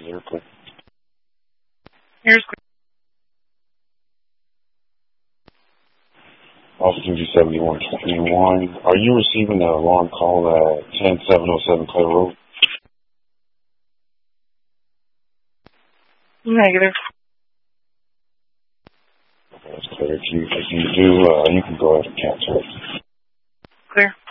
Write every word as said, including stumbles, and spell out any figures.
You're clear. Here's clear. Officer Duty seventy-one twenty-one. Are you receiving an alarm call at ten seven oh seven Clay Road? Negative. Okay, that's clear. If you, if you do, uh, you can go ahead and cancel it. Clear.